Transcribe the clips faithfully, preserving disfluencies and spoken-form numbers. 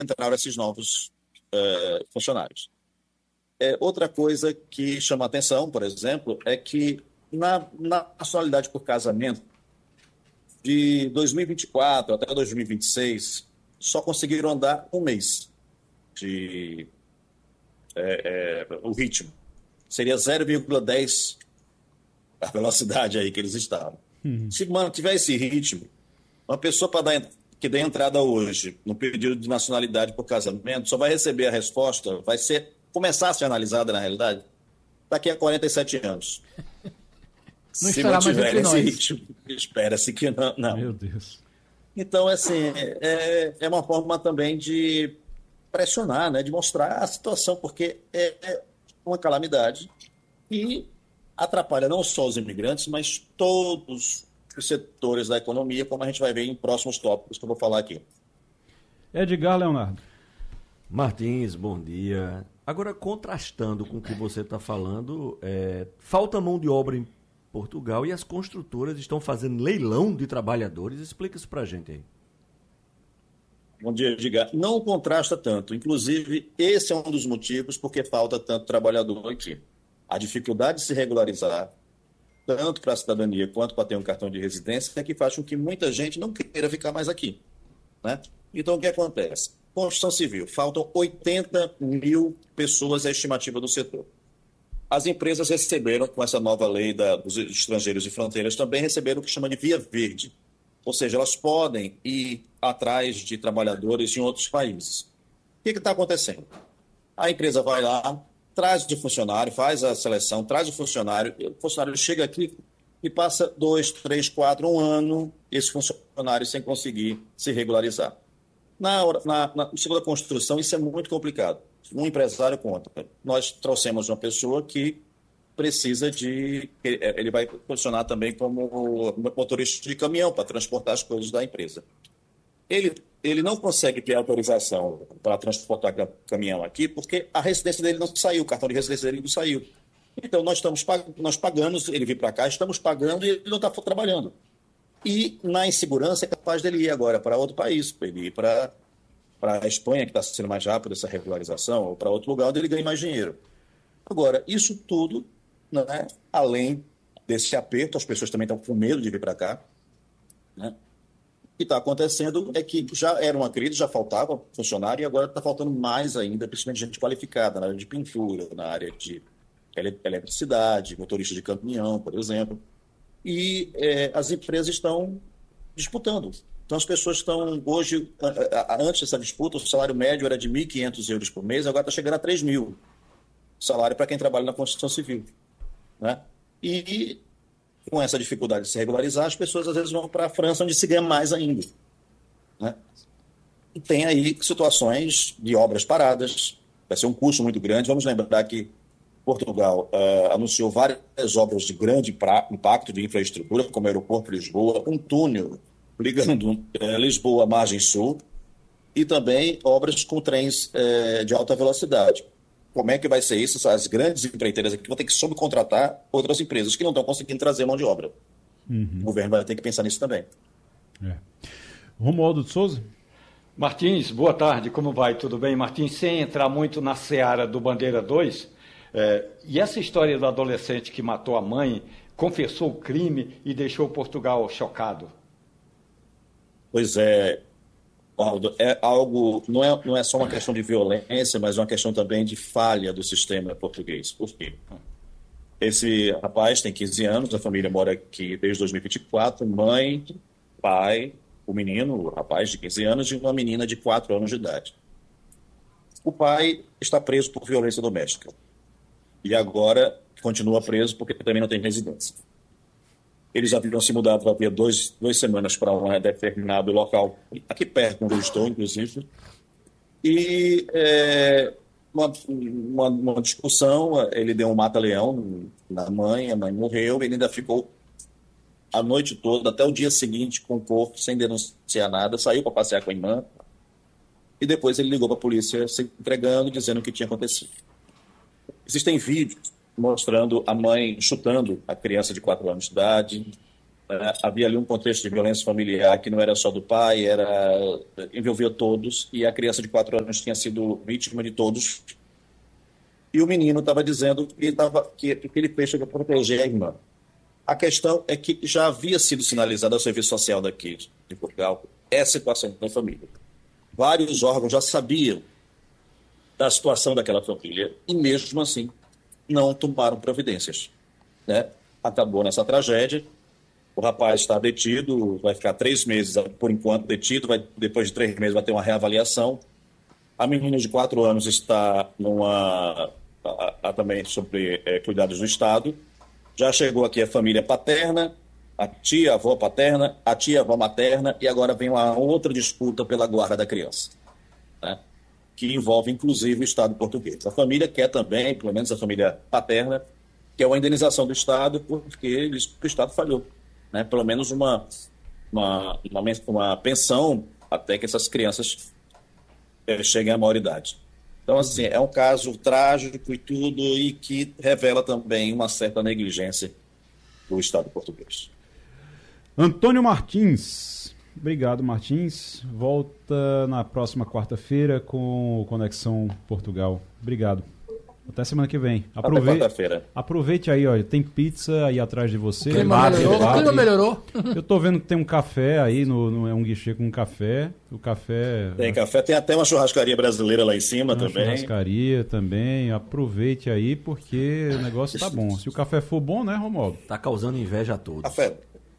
entraram esses novos eh, funcionários. É, outra coisa que chama atenção, por exemplo, é que na, na nacionalidade por casamento, de dois mil e vinte e quatro até dois mil e vinte e seis, só conseguiram andar um mês de é, é, o ritmo. Seria zero vírgula dez a velocidade aí que eles estavam. Uhum. Se mantiver esse ritmo, uma pessoa para dar que dê entrada hoje no pedido de nacionalidade por casamento só vai receber a resposta, vai ser começar a ser analisada na realidade daqui a quarenta e sete anos. Não Se estará mais mantiver entre esse nós. ritmo, espera-se que não. não. Meu Deus. Então, assim, é, é uma forma também de pressionar, né, de mostrar a situação, porque é é uma calamidade e atrapalha não só os imigrantes, mas todos os setores da economia, como a gente vai ver em próximos tópicos que eu vou falar aqui. Edgar Leonardo. Martins, bom dia. Agora, contrastando com o que você está falando, é, falta mão de obra em Portugal e as construtoras estão fazendo leilão de trabalhadores. Explica isso para a gente aí. Bom dia, Edgar. Não contrasta tanto. Inclusive, esse é um dos motivos porque falta tanto trabalhador aqui. A dificuldade de se regularizar, tanto para a cidadania quanto para ter um cartão de residência, é que faz com que muita gente não queira ficar mais aqui, né? Então, o que acontece? Construção civil, faltam oitenta mil pessoas, é a estimativa do setor. As empresas receberam, com essa nova lei da, dos estrangeiros e fronteiras, também receberam o que chama de via verde. Ou seja, elas podem ir atrás de trabalhadores em outros países. O que está acontecendo? A empresa vai lá, traz o funcionário, faz a seleção, traz o funcionário, e o funcionário chega aqui e passa dois, três, quatro, um ano, esse funcionário sem conseguir se regularizar. Na, hora, na, na segunda construção, isso é muito complicado. Um empresário conta. Nós trouxemos uma pessoa que precisa de... Ele vai funcionar também como motorista de caminhão para transportar as coisas da empresa. Ele, ele não consegue ter autorização para transportar caminhão aqui porque a residência dele não saiu, o cartão de residência dele não saiu. Então, nós, estamos, nós pagamos, ele vir para cá, estamos pagando e ele não está trabalhando. E, na insegurança, é capaz dele ir agora para outro país, para ele ir para a Espanha, que está sendo mais rápido essa regularização, ou para outro lugar onde ele ganha mais dinheiro. Agora, isso tudo, né, além desse aperto, as pessoas também estão com medo de vir para cá, né? O que está acontecendo é que já era uma crise, já faltava funcionário, e agora está faltando mais ainda, principalmente gente qualificada na área de pintura, na área de eletricidade, motorista de caminhão, por exemplo. E é, as empresas estão disputando. Então, as pessoas estão, hoje, antes dessa disputa, o salário médio era de mil e quinhentos euros por mês, agora está chegando a três mil. Salário para quem trabalha na construção civil, né? E com essa dificuldade de se regularizar, as pessoas às vezes vão para a França, onde se ganha mais ainda, né? E tem aí situações de obras paradas, vai ser um custo muito grande. Vamos lembrar que Portugal uh, anunciou várias obras de grande pra, impacto de infraestrutura, como o aeroporto de Lisboa, um túnel ligando uh, Lisboa à margem sul, e também obras com trens uh, de alta velocidade. Como é que vai ser isso? As grandes empreiteiras aqui vão ter que subcontratar outras empresas que não estão conseguindo trazer mão de obra. Uhum. O governo vai ter que pensar nisso também. É. Romualdo de Souza? Martins, boa tarde, como vai? Tudo bem? Martins, sem entrar muito na seara do Bandeira dois, é, e essa história do adolescente que matou a mãe, confessou o crime e deixou Portugal chocado? Pois é, Aldo, é algo, não é, não é só uma questão de violência, mas uma questão também de falha do sistema português. Por quê? Esse rapaz tem quinze anos, a família mora aqui desde dois mil e vinte e quatro, mãe, pai, o menino, o rapaz de quinze anos e uma menina de quatro anos de idade. O pai está preso por violência doméstica e agora continua preso porque também não tem residência. Eles haviam se mudado havia dois, duas semanas para um determinado local, aqui perto onde eu estou, inclusive, e é, uma, uma, uma discussão, ele deu um mata-leão na mãe, a mãe morreu, ele ainda ficou a noite toda, até o dia seguinte, com o corpo, sem denunciar nada, saiu para passear com a irmã, e depois ele ligou para a polícia se entregando, dizendo o que tinha acontecido. Existem vídeos mostrando a mãe chutando a criança de quatro anos de idade, né? Havia ali um contexto de violência familiar que não era só do pai, era envolvia todos, e a criança de quatro anos tinha sido vítima de todos. E o menino estava dizendo que, ele tava, que, que ele fez para proteger a irmã. A questão é que já havia sido sinalizado ao serviço social daqui de Portugal essa situação da família. Vários órgãos já sabiam da situação daquela família e, mesmo assim, não tomaram providências, né? Acabou nessa tragédia. O rapaz está detido, vai ficar três meses, por enquanto, detido. Vai, depois de três meses vai ter uma reavaliação. A menina de quatro anos está numa, a, a, também sobre é, cuidados do Estado. Já chegou aqui a família paterna, a tia, a avó paterna, a tia, a avó materna, e agora vem uma outra disputa pela guarda da criança, né? Que envolve, inclusive, o Estado português. A família quer também, pelo menos a família paterna, que é uma indenização do Estado, porque eles, o Estado falhou, né? Pelo menos uma, uma, uma, uma pensão até que essas crianças eh, cheguem à maioridade. Então, assim, é um caso trágico e tudo, e que revela também uma certa negligência do Estado português. Antônio Martins. Obrigado, Martins. Volta na próxima quarta-feira com Conexão Portugal. Obrigado. Até semana que vem. Aproveite, Até quarta-feira. Aproveite aí, ó. Tem pizza aí atrás de você. O clima melhorou? O clima melhorou? Eu tô vendo que tem um café aí, no, no, é um guichê com um café. O café... Tem café, tem até uma churrascaria brasileira lá em cima uma também. Churrascaria também. Aproveite aí, porque o negócio tá bom. Se o café for bom, né, Romualdo? Tá causando inveja a todos. Café.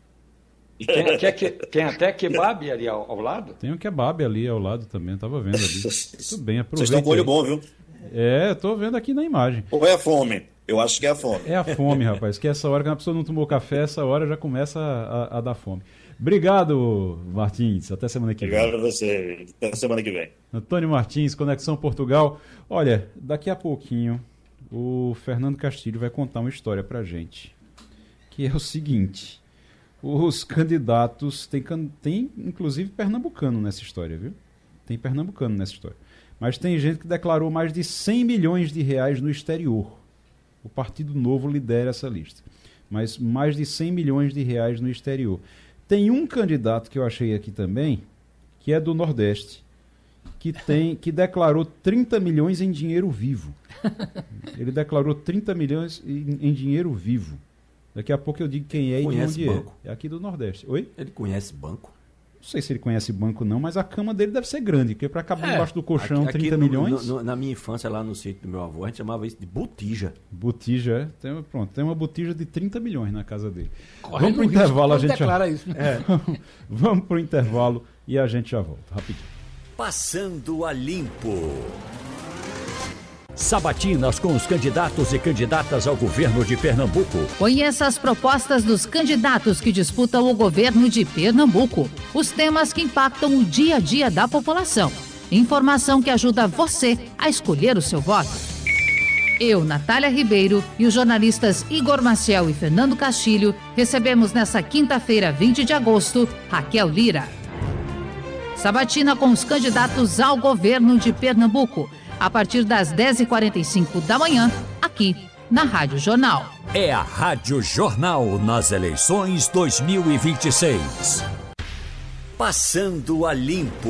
E tem, até que, tem até kebab ali ao, ao lado? Tem um kebab ali ao lado também, tava vendo ali. Tudo bem, aproveite. Vocês estão com o olho aí. bom, viu? É, eu tô vendo aqui na imagem. Ou é a fome? Eu acho que é a fome. É a fome, rapaz. Que essa hora que a pessoa não tomou café, essa hora já começa a, a, a dar fome. Obrigado, Martins. Até semana que Obrigado vem. a você. Até semana que vem. Antônio Martins, Conexão Portugal. Olha, daqui a pouquinho o Fernando Castilho vai contar uma história pra gente. Que é o seguinte: os candidatos, tem, tem inclusive pernambucano nessa história, viu? Tem pernambucano nessa história. Mas tem gente que declarou mais de cem milhões de reais no exterior. O Partido Novo lidera essa lista. Mas mais de cem milhões de reais no exterior. Tem um candidato que eu achei aqui também, que é do Nordeste, que, tem, que declarou trinta milhões em dinheiro vivo. Ele declarou trinta milhões em, em dinheiro vivo. Daqui a pouco eu digo quem é e de onde banco. é. É aqui do Nordeste. Oi? Ele conhece banco? Não sei se ele conhece banco não, mas a cama dele deve ser grande, porque para caber É. embaixo do colchão Aqui- aqui trinta no- milhões... no- no- na minha infância, lá no sítio do meu avô, a gente chamava isso de botija. Botija, é. Tem, pronto, tem uma botija de trinta milhões na casa dele. Correndo Vamos pro risco intervalo, a quando gente já... declara isso. É, vamos pro intervalo e a gente já volta, rapidinho. Passando a Limpo. Sabatinas com os candidatos e candidatas ao governo de Pernambuco. Conheça as propostas dos candidatos que disputam o governo de Pernambuco. Os temas que impactam o dia a dia da população. Informação que ajuda você a escolher o seu voto. Eu, Natália Ribeiro, e os jornalistas Igor Maciel e Fernando Castilho recebemos nesta quinta-feira, vinte de agosto, Raquel Lira. Sabatina com os candidatos ao governo de Pernambuco, a partir das dez e quarenta e cinco da manhã, aqui na Rádio Jornal. É a Rádio Jornal nas eleições dois mil e vinte e seis. Passando a Limpo.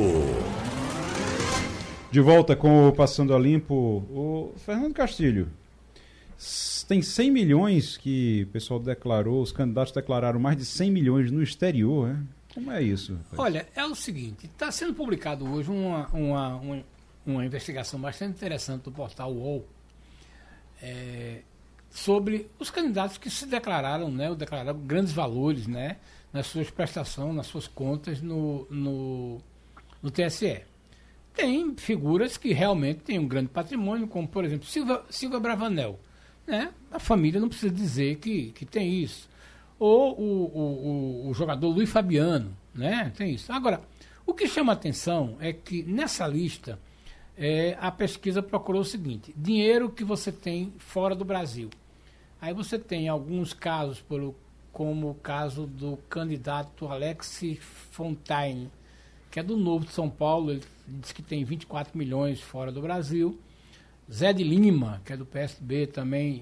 De volta com o Passando a Limpo, o Fernando Castilho. S- Tem cem milhões que o pessoal declarou, os candidatos declararam mais de cem milhões no exterior, né? Como é isso? rapaz? Olha, é o seguinte, está sendo publicado hoje uma, uma, uma, uma investigação bastante interessante do portal U O L é, sobre os candidatos que se declararam, né, ou declararam grandes valores, né, nas suas prestações, nas suas contas no, no, no T S E. Tem figuras que realmente têm um grande patrimônio, como, por exemplo, Silva, Silva Bravanel. Né? A família não precisa dizer que, que tem isso. Ou o, o, o, o jogador Luiz Fabiano, né? Tem isso. Agora, o que chama a atenção é que nessa lista é, a pesquisa procurou o seguinte: dinheiro que você tem fora do Brasil. Aí você tem alguns casos, pelo, como o caso do candidato Alex Fontaine, que é do Novo de São Paulo, ele diz que tem vinte e quatro milhões fora do Brasil. Zé de Lima, que é do P S B também,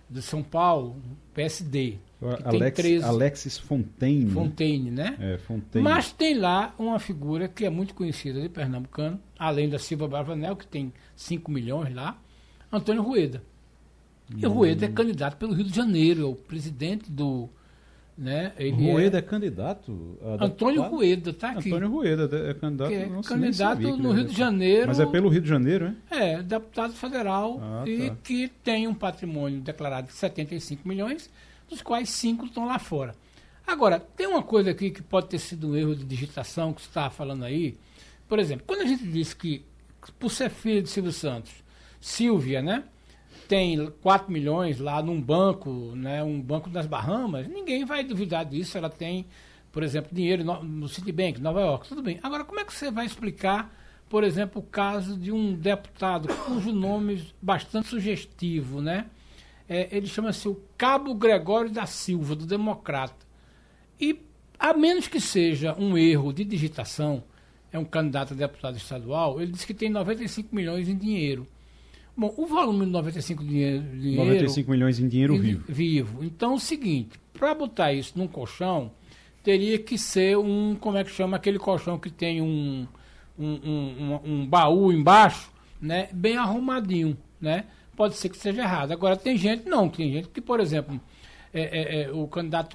de São Paulo, P S D. Que Alex, tem treze, Alexis Fontaine. Fontaine, né? É, Fontaine. Mas tem lá uma figura que é muito conhecida de pernambucano, além da Silva Bravanel, que tem cinco milhões lá, Antônio Rueda. E o Rueda é candidato pelo Rio de Janeiro, é o presidente do... Né, ele Rueda é, é candidato? A Antônio deputado? Rueda, tá aqui. Antônio Rueda é candidato, Que é não sei, candidato nem sabia que no ele Rio era. de Janeiro. Mas é pelo Rio de Janeiro, é? É, deputado federal Ah, e tá. que tem um patrimônio declarado de setenta e cinco milhões, dos quais cinco estão lá fora. Agora, tem uma coisa aqui que pode ter sido um erro de digitação que você estava falando aí. Por exemplo, quando a gente diz que, por ser filho de Silvio Santos, Silvia, né, tem quatro milhões lá num banco, né, um banco das Bahamas, ninguém vai duvidar disso. Ela tem, por exemplo, dinheiro no, no Citibank, Nova York, tudo bem. Agora, como é que você vai explicar, por exemplo, o caso de um deputado cujo nome é bastante sugestivo, né? É, ele chama-se o Cabo Gregório da Silva, do Democrata. E, a menos que seja um erro de digitação, é um candidato a deputado estadual, ele diz que tem noventa e cinco milhões em dinheiro. Bom, o volume de noventa e cinco dinheiro, dinheiro, noventa e cinco milhões em dinheiro em, vivo. Vivo. Então, é o seguinte, para botar isso num colchão, teria que ser um, como é que chama, aquele colchão que tem um, um, um, um, um baú embaixo, né, bem arrumadinho, né? Pode ser que seja errado. Agora, tem gente, não, tem gente que, por exemplo, é, é, é, o candidato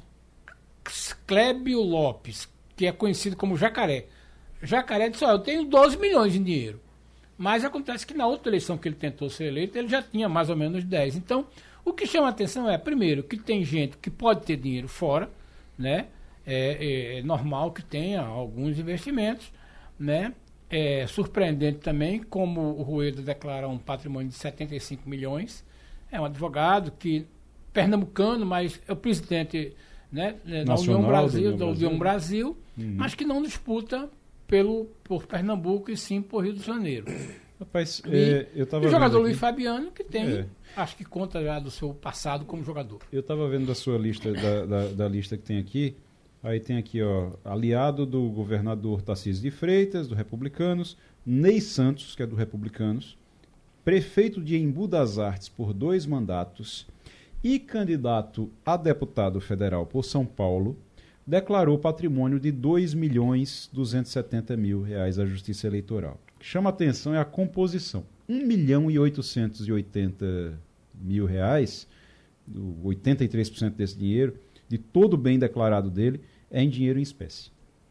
Clébio Lopes, que é conhecido como Jacaré. Jacaré disse, olha, eu tenho doze milhões em dinheiro. Mas acontece que na outra eleição que ele tentou ser eleito, ele já tinha mais ou menos dez. Então, o que chama a atenção é, primeiro, que tem gente que pode ter dinheiro fora, né? É, é, é normal que tenha alguns investimentos, né? É surpreendente também como o Rueda declara um patrimônio de setenta e cinco milhões. É um advogado que, pernambucano, mas é o presidente, né, da União Brasil, da União Brasil, uhum. Mas que não disputa pelo, por Pernambuco e sim por Rio de Janeiro. Rapaz, e, é, eu tava o jogador vendo Luiz aqui. Fabiano, que tem, É. acho que conta já do seu passado como jogador. Eu estava vendo da sua lista, da, da, da lista que tem aqui. Aí tem aqui, ó, aliado do governador Tarcísio de Freitas, do Republicanos, Ney Santos, que é do Republicanos, prefeito de Embu das Artes por dois mandatos e candidato a deputado federal por São Paulo, declarou patrimônio de dois milhões duzentos e setenta mil reais à Justiça Eleitoral. O que chama a atenção é a composição. um milhão e oitocentos e oitenta mil reais, oitenta e três por cento desse dinheiro, de todo o bem declarado dele, é em dinheiro em espécie.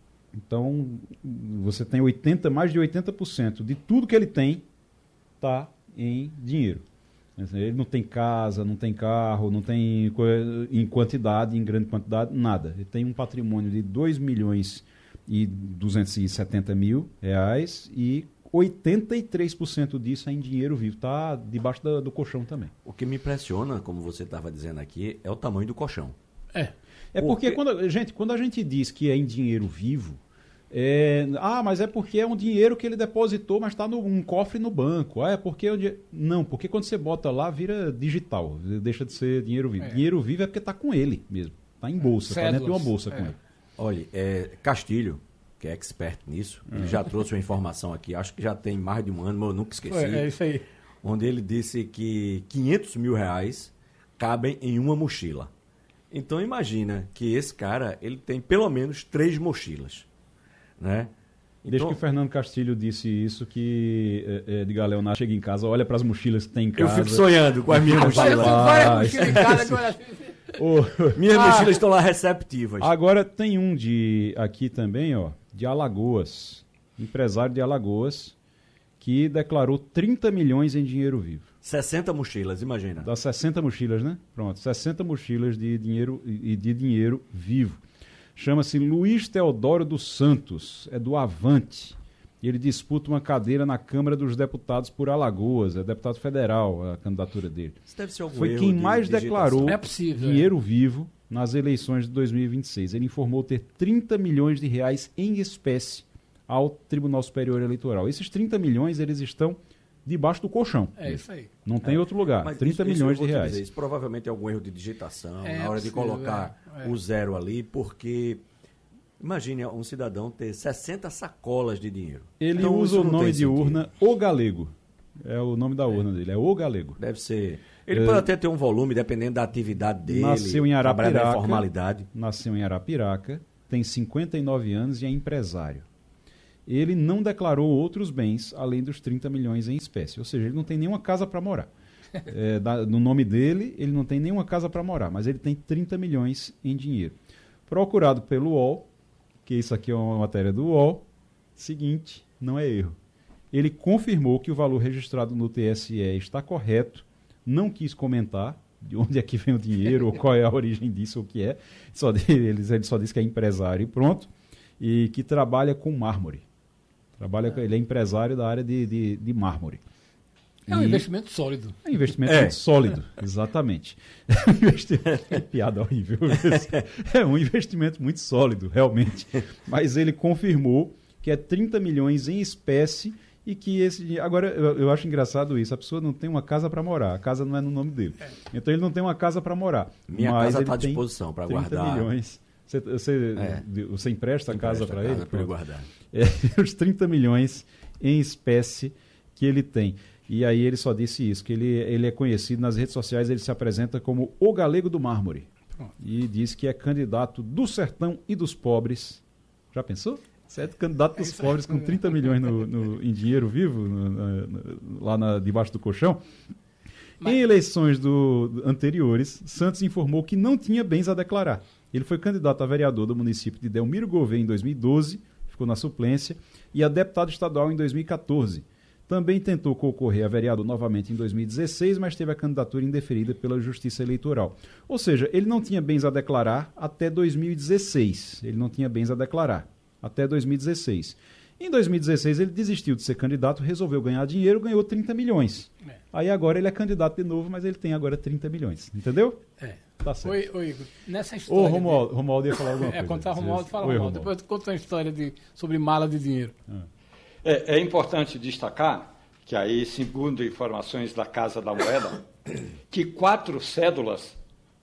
Então, você tem oitenta, mais de oitenta por cento de tudo que ele tem está em dinheiro. Ele não tem casa, não tem carro, não tem em quantidade, em grande quantidade, nada. Ele tem um patrimônio de dois milhões e duzentos e setenta mil reais e oitenta e três por cento disso é em dinheiro vivo. Está debaixo da, do colchão também. O que me impressiona, como você estava dizendo aqui, é o tamanho do colchão. É. É porque, quando, gente, quando a gente diz que é em dinheiro vivo, é, ah, mas é porque é um dinheiro que ele depositou, mas está num cofre no banco. Ah, é porque... É um di... Não, porque quando você bota lá, vira digital, deixa de ser dinheiro vivo. É. Dinheiro vivo é porque está com ele mesmo, está em bolsa, está dentro de uma bolsa é. com ele. Olha, é, Castilho, que é expert nisso, ele já trouxe uma informação aqui, acho que já tem mais de um ano, mas eu nunca esqueci. É, é isso aí. Onde ele disse que quinhentos mil reais cabem em uma mochila. Então imagina que esse cara, ele tem pelo menos três mochilas, né? Então, desde que o Fernando Castilho disse isso, que é, Edgar Leonardo chega em casa, olha para as mochilas que tem em casa. Eu fico sonhando com as minhas mochilas. Eu tenho várias mochilas em casa agora. Oh. Minhas ah. mochilas estão lá receptivas. Agora tem um de aqui também, ó, de Alagoas, empresário de Alagoas, que declarou trinta milhões em dinheiro vivo. sessenta mochilas, imagina. Dá sessenta mochilas, né? Pronto, sessenta mochilas de dinheiro e de dinheiro vivo. Chama-se Luiz Teodoro dos Santos, é do Avante. E ele disputa uma cadeira na Câmara dos Deputados por Alagoas, é deputado federal a candidatura dele. Isso deve ser algum Foi erro quem de mais digitação. declarou é possível, dinheiro é. vivo nas eleições de dois mil e vinte e seis. Ele informou ter trinta milhões de reais em espécie ao Tribunal Superior Eleitoral. Esses trinta milhões, eles estão debaixo do colchão. É isso aí. Não tem é. outro lugar. Mas trinta isso, milhões isso de reais. Dizer, isso provavelmente é algum erro de digitação, é na hora possível, de colocar é, é. o zero ali, porque imagine um cidadão ter sessenta sacolas de dinheiro. Ele então, usa o nome de urna O Galego. É o nome da urna dele, é O Galego. Deve ser. Ele É, pode até ter um volume, dependendo da atividade dele. Nasceu em trabalhar Arapiraca. na informalidade. Nasceu em Arapiraca, tem cinquenta e nove anos e é empresário. Ele não declarou outros bens além dos trinta milhões em espécie, ou seja, ele não tem nenhuma casa para morar. É, da, no nome dele, ele não tem nenhuma casa para morar, mas ele tem trinta milhões em dinheiro. Procurado pelo U O L, que isso aqui é uma matéria do U O L, seguinte, não é erro. Ele confirmou que o valor registrado no T S E está correto, não quis comentar de onde é que vem o dinheiro, ou qual é a origem disso, ou o que é. Só de, ele, ele só disse que é empresário e pronto, e que trabalha com mármore. Trabalha, ele é empresário da área de, de, de mármore. É um E- investimento sólido. É um investimento É. muito sólido, exatamente. É um investimento- é piada horrível. É um investimento muito sólido, realmente. Mas ele confirmou que é trinta milhões em espécie e que esse dinheiro... Agora, eu, eu acho engraçado isso. A pessoa não tem uma casa para morar. A casa não é no nome dele. Então, ele não tem uma casa para morar. Minha mas casa ele está à tem disposição para trinta guardar. milhões. Você, você, É. você empresta a casa Empresta para a ele? casa pra eu Pronto. guardar. É, os trinta milhões em espécie que ele tem. E aí ele só disse isso, que ele, ele é conhecido nas redes sociais, ele se apresenta como o Galego do Mármore. Pronto. E diz que é candidato do sertão e dos pobres. Já pensou? Você é candidato dos isso aí. pobres com trinta milhões no, no- em dinheiro vivo, no- na- na- lá na- debaixo do colchão. Mas- Em eleições do, do- anteriores, Santos informou que não tinha bens a declarar. Ele foi candidato a vereador do município de Delmiro Gouveia em dois mil e doze, ficou na suplência, e a deputado estadual em dois mil e quatorze. Também tentou concorrer a vereador novamente em dois mil e dezesseis, mas teve a candidatura indeferida pela Justiça Eleitoral. Ou seja, ele não tinha bens a declarar até dois mil e dezesseis. Ele não tinha bens a declarar até dois mil e dezesseis. Em dois mil e dezesseis ele desistiu de ser candidato, resolveu ganhar dinheiro, ganhou trinta milhões. É. Aí agora ele é candidato de novo, mas ele tem agora trinta milhões. Entendeu? É. Tá certo. Oi, oi, Igor. Nessa história. Ô, de- Romualdo, Romualdo ia falar alguma É, coisa. contar Romualdo, fala Oi, Romualdo. Depois eu conto uma história de, sobre mala de dinheiro. É, é importante destacar que aí, segundo informações da Casa da Moeda, que quatro cédulas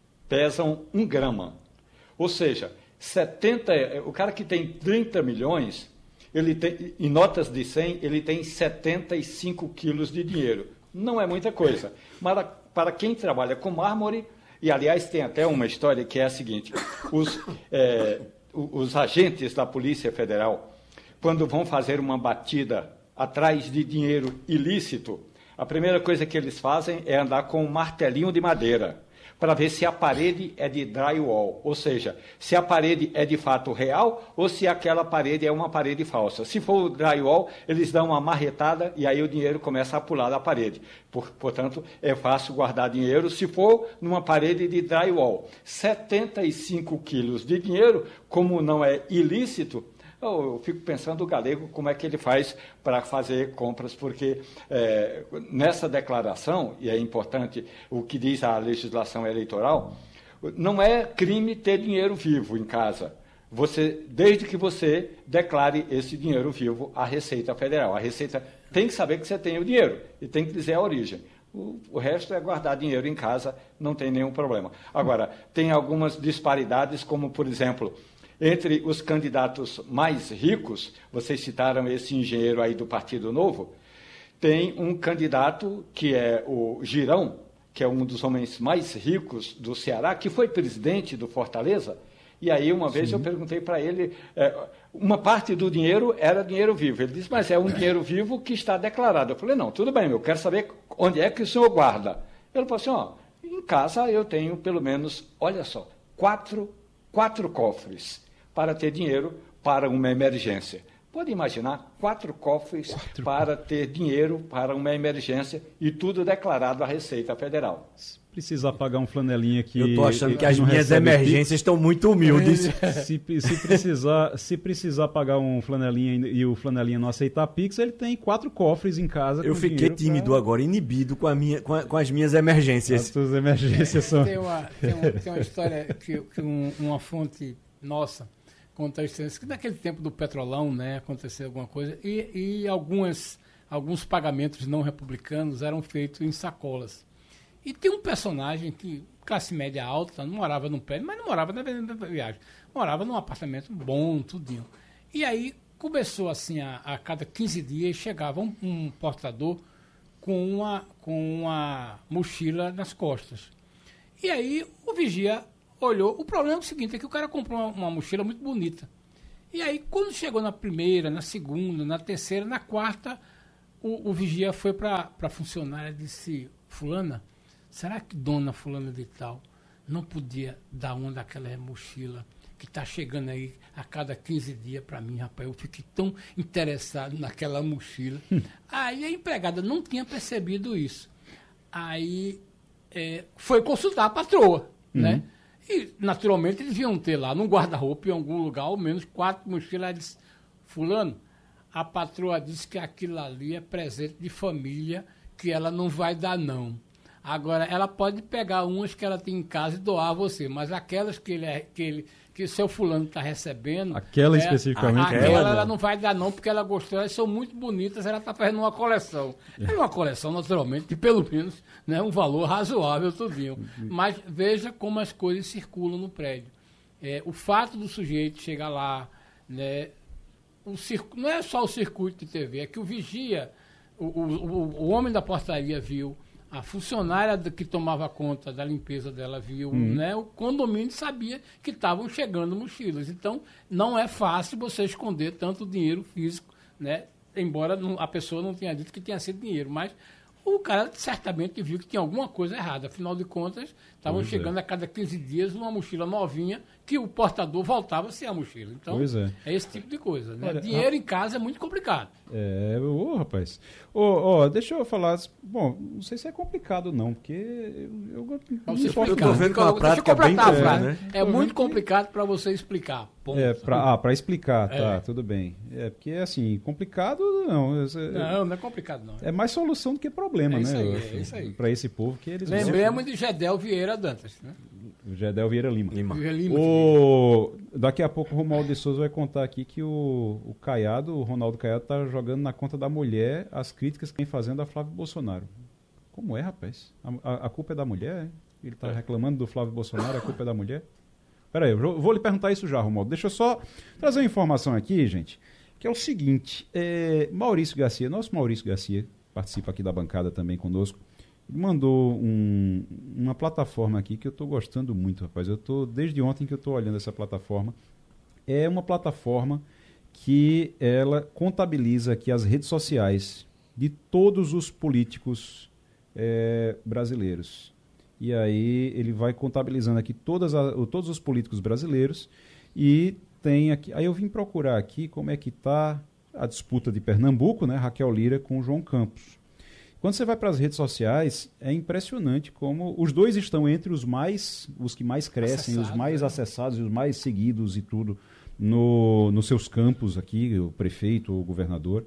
pesam um grama. Ou seja, setenta, o cara que tem trinta milhões, ele tem, em notas de cem, ele tem setenta e cinco quilos de dinheiro. Não é muita coisa. Mas para quem trabalha com mármore, e aliás tem até uma história que é a seguinte, os, é, os agentes da Polícia Federal, quando vão fazer uma batida atrás de dinheiro ilícito, a primeira coisa que eles fazem é andar com um martelinho de madeira, para ver se a parede é de drywall, ou seja, se a parede é de fato real ou se aquela parede é uma parede falsa. Se for o drywall, eles dão uma marretada e aí o dinheiro começa a pular da parede. Por, portanto, é fácil guardar dinheiro se for numa parede de drywall. setenta e cinco quilos de dinheiro, como não é ilícito, eu fico pensando o Galego, como é que ele faz para fazer compras, porque é, nessa declaração, e é importante o que diz a legislação eleitoral, não é crime ter dinheiro vivo em casa, você, desde que você declare esse dinheiro vivo à Receita Federal. A Receita tem que saber que você tem o dinheiro e tem que dizer a origem. O, o resto é guardar dinheiro em casa, não tem nenhum problema. Agora, tem algumas disparidades, como, por exemplo, entre os candidatos mais ricos, vocês citaram esse engenheiro aí do Partido Novo, tem um candidato que é o Girão, que é um dos homens mais ricos do Ceará, que foi presidente do Fortaleza, e aí uma vez Sim. eu perguntei para ele, é, uma parte do dinheiro era dinheiro vivo. Ele disse, mas é um dinheiro vivo que está declarado. Eu falei, não, tudo bem, eu quero saber onde é que o senhor guarda. Ele falou assim, ó, em casa eu tenho pelo menos, olha só, quatro, quatro cofres para ter dinheiro para uma emergência. Pode imaginar, quatro cofres quatro. para ter dinheiro para uma emergência e tudo declarado à Receita Federal. Se precisar pagar um flanelinha aqui... Eu estou achando que, que as minhas emergências estão muito humildes. Se, se, precisar, se precisar pagar um flanelinha e o flanelinha não aceitar Pix, ele tem quatro cofres em casa. Eu fiquei tímido pra... agora, inibido com, a minha, com, a, com as minhas emergências. As suas emergências são... Tem uma, tem uma, tem uma história que, que um, uma fonte nossa... conta a história que naquele tempo do petrolão, né, aconteceu alguma coisa e, e algumas, alguns pagamentos não republicanos eram feitos em sacolas. E tem um personagem que, classe média alta, não morava num prédio, mas não morava na viagem, morava num apartamento bom, tudinho. E aí começou assim, a, a cada quinze dias chegava um, um portador com uma, com uma mochila nas costas. E aí o vigia olhou. O problema é o seguinte, é que o cara comprou uma, uma mochila muito bonita. E aí, quando chegou na primeira, na segunda, na terceira, na quarta, o, o vigia foi para a funcionária e disse: fulana, será que dona fulana de tal não podia dar uma daquela mochila que está chegando aí a cada quinze dias para mim, rapaz? Eu fiquei tão interessado naquela mochila. Hum. Aí a empregada não tinha percebido isso. Aí é, foi consultar a patroa, uhum. né? E, naturalmente, eles iam ter lá, num guarda-roupa, em algum lugar, ao menos quatro mochilas. Ela disse: fulano, a patroa disse que aquilo ali é presente de família, que ela não vai dar, não. Agora, ela pode pegar umas que ela tem em casa e doar a você, mas aquelas que ele, é, que ele que o seu fulano está recebendo... Aquela é, especificamente? A, aquela ela, ela não vai dar, não, porque ela gostou, elas são muito bonitas, ela está fazendo uma coleção. É uma coleção, naturalmente, de pelo menos, né, um valor razoável tudinho. Mas veja como as coisas circulam no prédio. É, o fato do sujeito chegar lá, né, o circo, não é só o circuito de T V, é que o vigia, o, o, o homem da portaria viu, a funcionária que tomava conta da limpeza dela viu, uhum. né? O condomínio sabia que estavam chegando mochilas. Então, não é fácil você esconder tanto dinheiro físico, né? Embora não, a pessoa não tenha dito que tinha sido dinheiro, mas o cara certamente viu que tinha alguma coisa errada. Afinal de contas, estavam pois chegando é. a cada quinze dias uma mochila novinha que o portador voltava sem a mochila. Então, pois é. é esse tipo de coisa. Né? Olha, dinheiro a... em casa é muito complicado. É, ô, rapaz. Ô, ó, deixa eu falar. Bom, não sei se é complicado, não, porque eu, eu, eu, eu estou vendo que a prática é bem é, né? É muito complicado para você explicar. Ponto. É, pra, ah, para explicar, é. tá, tudo bem. É, porque, assim, complicado não. Não, não é complicado, não. É mais solução do que problema, é né? Aí, é isso aí. Para esse povo que eles... Lembremos de Gedel Vieira Dantas, né? O Gedel Vieira Lima. Lima. Lima o... Daqui a pouco o Romualdo de Souza vai contar aqui que o, o Caiado, o Ronaldo Caiado, tá jogando na conta da mulher as críticas que vem fazendo a Flávio Bolsonaro. Como é, rapaz? A, a, a culpa é da mulher? Hein? Ele tá é. reclamando do Flávio Bolsonaro, a culpa é da mulher? Peraí, eu vou lhe perguntar isso já, Romualdo. Deixa eu só trazer uma informação aqui, gente, que é o seguinte. É, Maurício Garcia, nosso Maurício Garcia, participa aqui da bancada também conosco, mandou um, uma plataforma aqui que eu estou gostando muito, rapaz. Eu tô, desde ontem que eu estou olhando essa plataforma. É uma plataforma que ela contabiliza aqui as redes sociais de todos os políticos é, brasileiros. E aí ele vai contabilizando aqui todas a, todos os políticos brasileiros e tem aqui... Aí eu vim procurar aqui como é que está a disputa de Pernambuco, né? Raquel Lira com o João Campos. Quando você vai para as redes sociais, é impressionante como os dois estão entre os mais, os que mais crescem, Acessado, os mais é. acessados e os mais seguidos e tudo no, nos seus campos aqui, o prefeito, o governador,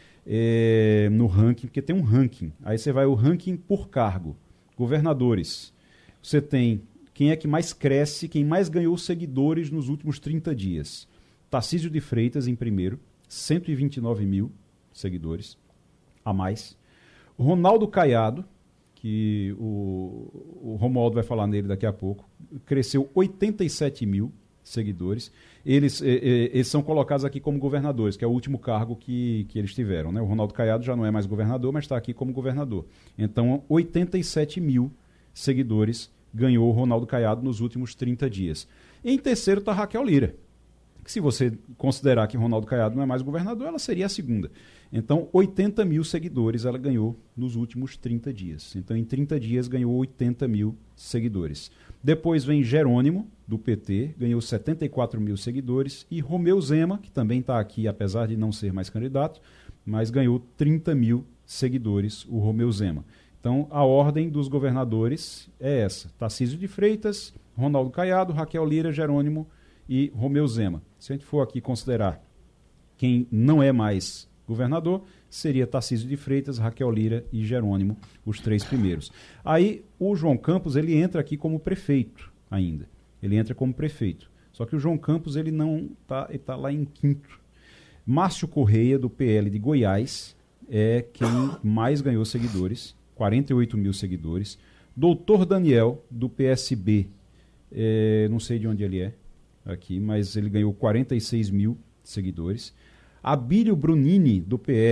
é, no ranking, porque tem um ranking. Aí você vai o ranking por cargo. Governadores. Você tem quem é que mais cresce, quem mais ganhou seguidores nos últimos trinta dias. Tarcísio de Freitas em primeiro, cento e vinte e nove mil seguidores a mais. Ronaldo Caiado, que o, o Romualdo vai falar nele daqui a pouco, cresceu oitenta e sete mil seguidores. Eles, e, e, eles são colocados aqui como governadores, que é o último cargo que, que eles tiveram. Né? O Ronaldo Caiado já não é mais governador, mas está aqui como governador. Então, oitenta e sete mil seguidores ganhou o Ronaldo Caiado nos últimos trinta dias. Em terceiro está Raquel Lira, que se você considerar que Ronaldo Caiado não é mais governador, ela seria a segunda. Então, oitenta mil seguidores ela ganhou nos últimos trinta dias. Então, em trinta dias, ganhou oitenta mil seguidores. Depois vem Jerônimo, do P T, ganhou setenta e quatro mil seguidores. E Romeu Zema, que também está aqui, apesar de não ser mais candidato, mas ganhou trinta mil seguidores, o Romeu Zema. Então, a ordem dos governadores é essa. Tarcísio de Freitas, Ronaldo Caiado, Raquel Lira, Jerônimo e Romeu Zema. Se a gente for aqui considerar quem não é mais governador, seria Tarcísio de Freitas, Raquel Lira e Jerônimo, os três primeiros. Aí o João Campos, ele entra aqui como prefeito ainda. Ele entra como prefeito. Só que o João Campos, ele não está, ele tá lá em quinto. Márcio Correia, do P L de Goiás, é quem mais ganhou seguidores, quarenta e oito mil seguidores. Doutor Daniel, do P S B, é, não sei de onde ele é aqui, mas ele ganhou quarenta e seis mil seguidores. Abílio Brunini, do P L,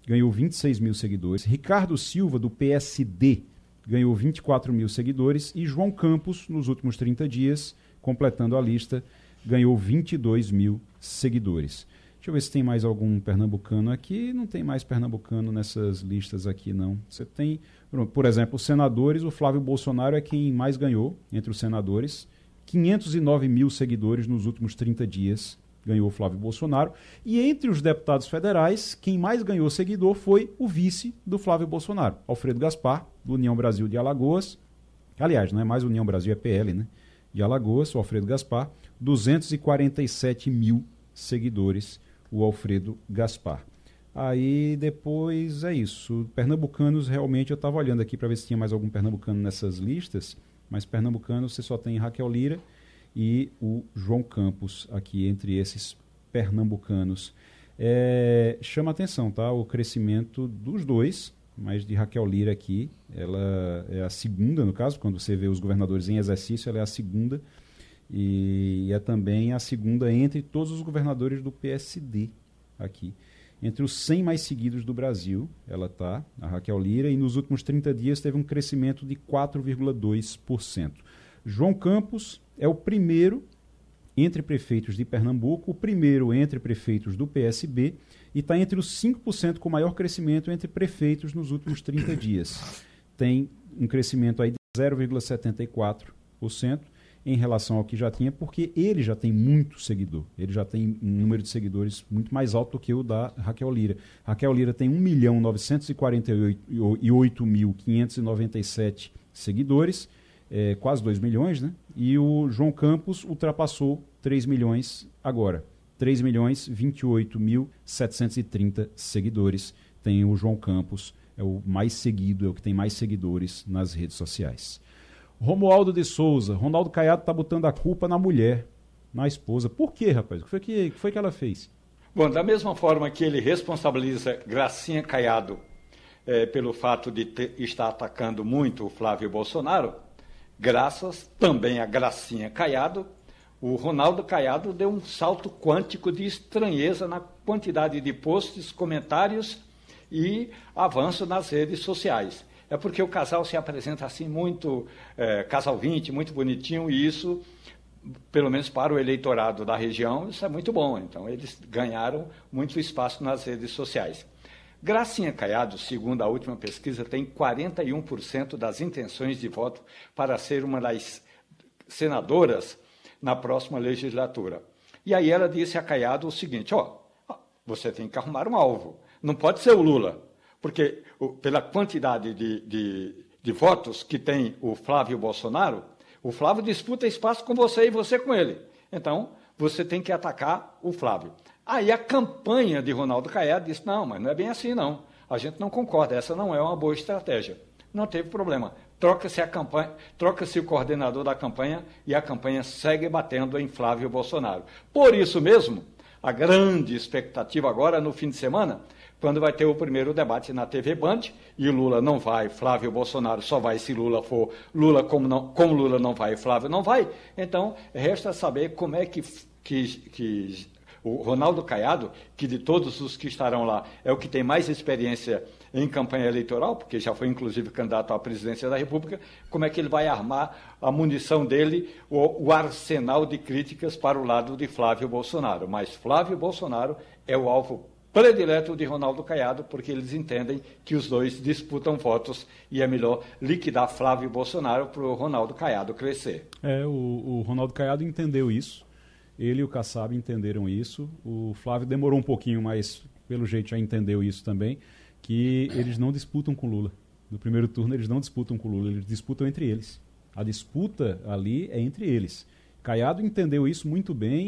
ganhou vinte e seis mil seguidores. Ricardo Silva, do P S D, ganhou vinte e quatro mil seguidores. E João Campos, nos últimos trinta dias, completando a lista, ganhou vinte e dois mil seguidores. Deixa eu ver se tem mais algum pernambucano aqui. Não tem mais pernambucano nessas listas aqui, não. Você tem, por exemplo, os senadores. O Flávio Bolsonaro é quem mais ganhou entre os senadores. quinhentos e nove mil seguidores nos últimos trinta dias ganhou o Flávio Bolsonaro. E entre os deputados federais, quem mais ganhou seguidor foi o vice do Flávio Bolsonaro, Alfredo Gaspar, do União Brasil de Alagoas. Aliás, não é mais União Brasil, é P L, né? De Alagoas, o Alfredo Gaspar, duzentos e quarenta e sete mil seguidores, o Alfredo Gaspar. Aí depois é isso. Pernambucanos, realmente, eu estava olhando aqui para ver se tinha mais algum pernambucano nessas listas, mas pernambucanos você só tem Raquel Lira e o João Campos aqui entre esses pernambucanos. É, chama atenção, tá? O crescimento dos dois, mas de Raquel Lira aqui, ela é a segunda, no caso, quando você vê os governadores em exercício, ela é a segunda. E é também a segunda entre todos os governadores do P S D aqui. Entre os cem mais seguidos do Brasil, ela está, a Raquel Lira, e nos últimos trinta dias teve um crescimento de quatro vírgula dois por cento. João Campos é o primeiro entre prefeitos de Pernambuco, o primeiro entre prefeitos do P S B, e está entre os cinco por cento com maior crescimento entre prefeitos nos últimos trinta dias. Tem um crescimento aí de zero vírgula setenta e quatro por cento. Em relação ao que já tinha, porque ele já tem muito seguidor. Ele já tem um número de seguidores muito mais alto do que o da Raquel Lira. Raquel Lira tem um milhão novecentos e quarenta e oito mil quinhentos e noventa e sete seguidores, é, quase dois milhões, né? E o João Campos ultrapassou três milhões agora. três milhões vinte e oito mil setecentos e trinta seguidores tem o João Campos, é o mais seguido, é o que tem mais seguidores nas redes sociais. Romualdo de Souza, Ronaldo Caiado está botando a culpa na mulher, na esposa. Por quê, rapaz? O que foi que, que, foi que ela fez? Bom, da mesma forma que ele responsabiliza Gracinha Caiado é, pelo fato de ter, estar atacando muito o Flávio Bolsonaro, graças também a Gracinha Caiado, o Ronaldo Caiado deu um salto quântico de estranheza na quantidade de posts, comentários e avanço nas redes sociais. É porque o casal se apresenta assim muito, é, casal vinte, muito bonitinho, e isso, pelo menos para o eleitorado da região, isso é muito bom. Então, eles ganharam muito espaço nas redes sociais. Gracinha Caiado, segundo a última pesquisa, tem quarenta e um por cento das intenções de voto para ser uma das senadoras na próxima legislatura. E aí ela disse a Caiado o seguinte, ó, você tem que arrumar um alvo, não pode ser o Lula. Porque pela quantidade de, de, de votos que tem o Flávio Bolsonaro, o Flávio disputa espaço com você e você com ele. Então, você tem que atacar o Flávio. Aí a campanha de Ronaldo Caiado disse, não, mas não é bem assim, não. A gente não concorda, essa não é uma boa estratégia. Não teve problema. Troca-se a campanha, troca-se o coordenador da campanha e a campanha segue batendo em Flávio Bolsonaro. Por isso mesmo, a grande expectativa agora, no fim de semana, quando vai ter o primeiro debate na T V Band, e Lula não vai, Flávio Bolsonaro só vai se Lula for, Lula como, não, como Lula não vai, Flávio não vai, então resta saber como é que, que, que o Ronaldo Caiado, que de todos os que estarão lá, é o que tem mais experiência em campanha eleitoral, porque já foi inclusive candidato à presidência da República, como é que ele vai armar a munição dele, o, o arsenal de críticas para o lado de Flávio Bolsonaro. Mas Flávio Bolsonaro é o alvo predileto de Ronaldo Caiado, porque eles entendem que os dois disputam votos e é melhor liquidar Flávio Bolsonaro para o Ronaldo Caiado crescer. É, o, o Ronaldo Caiado entendeu isso, ele e o Kassab entenderam isso, o Flávio demorou um pouquinho, mas pelo jeito já entendeu isso também, que eles não disputam com Lula. No primeiro turno eles não disputam com Lula, eles disputam entre eles. A disputa ali é entre eles. Caiado entendeu isso muito bem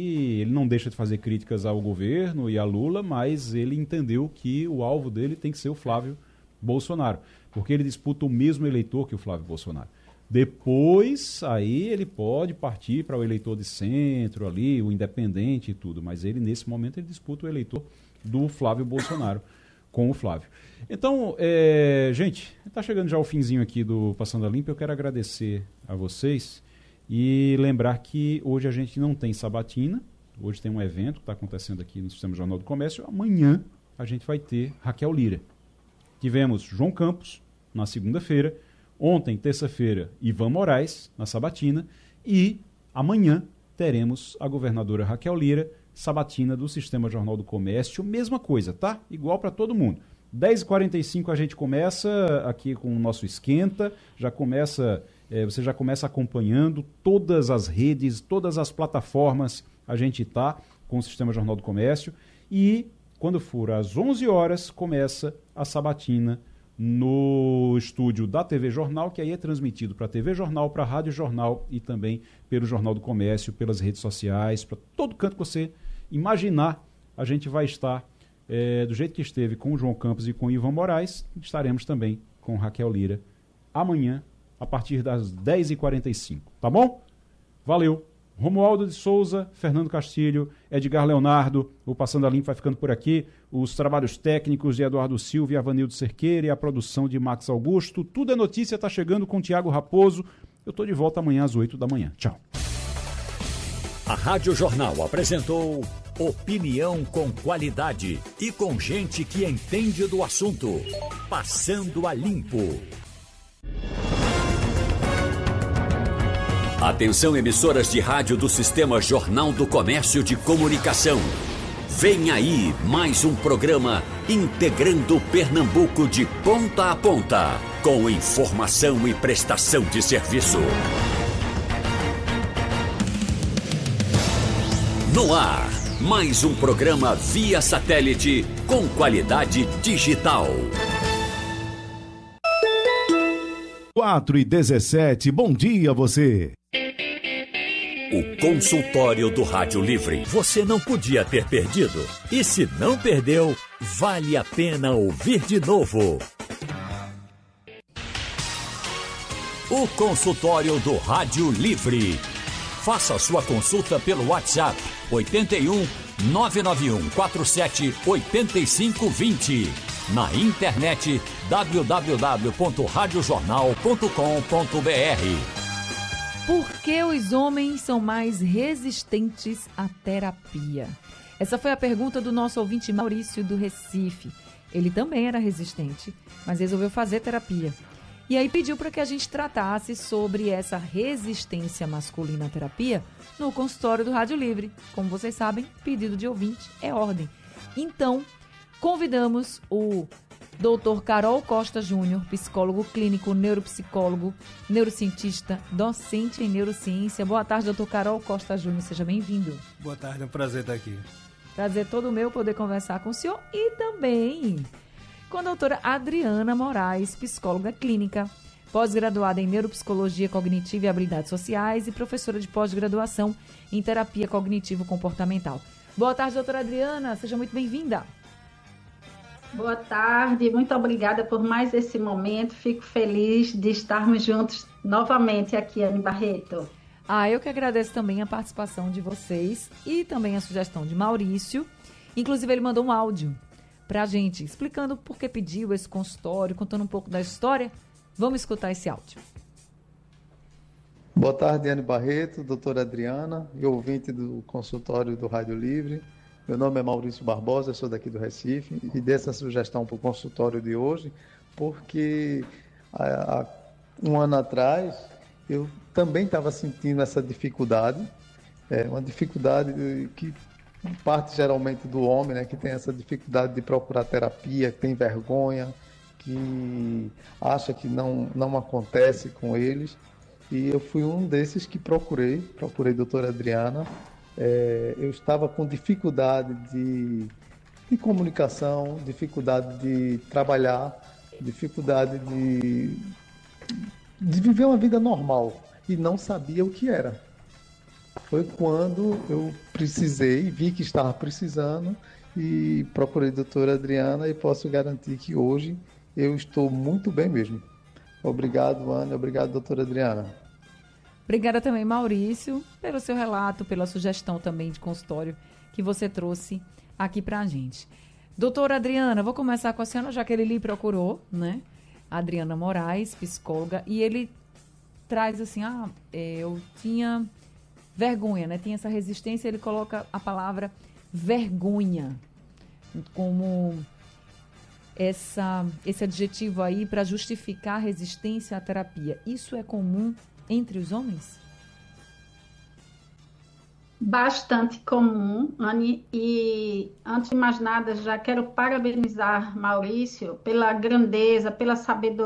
e ele não deixa de fazer críticas ao governo e a Lula, mas ele entendeu que o alvo dele tem que ser o Flávio Bolsonaro, porque ele disputa o mesmo eleitor que o Flávio Bolsonaro. Depois, aí ele pode partir para o eleitor de centro ali, o independente e tudo, mas ele, nesse momento, ele disputa o eleitor do Flávio Bolsonaro com o Flávio. Então, é, gente, está chegando já o finzinho aqui do Passando a Limpo, eu quero agradecer a vocês. E lembrar que hoje a gente não tem sabatina, hoje tem um evento que está acontecendo aqui no Sistema Jornal do Comércio, amanhã a gente vai ter Raquel Lira. Tivemos João Campos na segunda-feira, ontem, terça-feira, Ivan Moraes na sabatina e amanhã teremos a governadora Raquel Lira, sabatina do Sistema Jornal do Comércio, mesma coisa, tá? Igual para todo mundo. dez e quarenta e cinco a gente começa aqui com o nosso esquenta, já começa, é, você já começa acompanhando todas as redes, todas as plataformas, a gente tá com o Sistema Jornal do Comércio e quando for às onze horas começa a sabatina no estúdio da T V Jornal, que aí é transmitido para a T V Jornal, para a Rádio Jornal e também pelo Jornal do Comércio, pelas redes sociais, para todo canto que você imaginar, a gente vai estar é, do jeito que esteve com o João Campos e com o Ivan Moraes, estaremos também com Raquel Lira amanhã, a partir das dez e quarenta e cinco, tá bom? Valeu! Romualdo de Souza, Fernando Castilho, Edgar Leonardo, o Passando a Limpo vai ficando por aqui, os trabalhos técnicos de Eduardo Silva e Avanildo Cerqueira e a produção de Max Augusto. Tudo é notícia, está chegando com Tiago Raposo. Eu estou de volta amanhã às oito da manhã. Tchau. A Rádio Jornal apresentou opinião com qualidade e com gente que entende do assunto. Passando a Limpo. Atenção, emissoras de rádio do Sistema Jornal do Comércio de Comunicação. Vem aí mais um programa integrando Pernambuco de ponta a ponta, com informação e prestação de serviço. No ar, mais um programa via satélite com qualidade digital. quatro e dezessete, bom dia a você. O consultório do Rádio Livre. Você não podia ter perdido. E se não perdeu, vale a pena ouvir de novo. O consultório do Rádio Livre. Faça sua consulta pelo WhatsApp oito um nove nove um quatro sete oito cinco dois zero. Na internet w w w ponto rádio jornal ponto com ponto b r. Por que os homens são mais resistentes à terapia? Essa foi a pergunta do nosso ouvinte Maurício do Recife. Ele também era resistente, mas resolveu fazer terapia. E aí pediu para que a gente tratasse sobre essa resistência masculina à terapia no consultório do Rádio Livre. Como vocês sabem, pedido de ouvinte é ordem. Então, convidamos o doutor Carol Costa Júnior, psicólogo clínico, neuropsicólogo, neurocientista, docente em neurociência. Boa tarde, doutor Carol Costa Júnior, seja bem-vindo. Boa tarde, é um prazer estar aqui. Prazer todo meu poder conversar com o senhor e também com a doutora Adriana Moraes, psicóloga clínica, pós-graduada em neuropsicologia cognitiva e habilidades sociais e professora de pós-graduação em terapia cognitivo-comportamental. Boa tarde, doutora Adriana, seja muito bem-vinda. Boa tarde, muito obrigada por mais esse momento. Fico feliz de estarmos juntos novamente aqui, Anne Barreto. Ah, eu que agradeço também a participação de vocês e também a sugestão de Maurício. Inclusive, ele mandou um áudio para a gente, explicando por que pediu esse consultório, contando um pouco da história. Vamos escutar esse áudio. Boa tarde, Anne Barreto, doutora Adriana e ouvinte do consultório do Rádio Livre. Meu nome é Maurício Barbosa, eu sou daqui do Recife e dei essa sugestão para o consultório de hoje porque há um ano atrás eu também estava sentindo essa dificuldade, é, uma dificuldade que parte geralmente do homem, né, que tem essa dificuldade de procurar terapia, que tem vergonha, que acha que não, não acontece com eles. E eu fui um desses que procurei, procurei a doutora Adriana. É, eu estava com dificuldade de, de comunicação, dificuldade de trabalhar, dificuldade de, de viver uma vida normal e não sabia o que era. Foi quando eu precisei, vi que estava precisando e procurei a doutora Adriana e posso garantir que hoje eu estou muito bem mesmo. Obrigado, Ana, obrigado, doutora Adriana. Obrigada também, Maurício, pelo seu relato, pela sugestão também de consultório que você trouxe aqui pra gente. Doutora Adriana, vou começar com a senhora, já que ele lhe procurou, né? Adriana Moraes, psicóloga, e ele traz assim, ah, eu tinha vergonha, né? Tinha essa resistência, ele coloca a palavra vergonha como essa, esse adjetivo aí para justificar a resistência à terapia. Isso é comum entre os homens? Bastante comum, Anne, e antes de mais nada já quero parabenizar Maurício pela grandeza, pela sabedoria